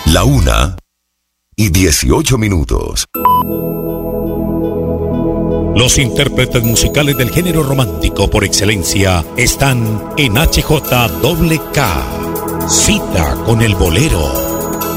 1:18. Los intérpretes musicales del género romántico por excelencia están en HJWK. Cita con el bolero.